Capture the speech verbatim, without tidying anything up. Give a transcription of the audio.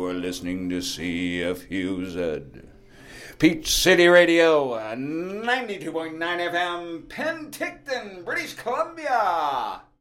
are listening to C F U Z. Peach City Radio, ninety-two point nine F M, Penticton, British Columbia.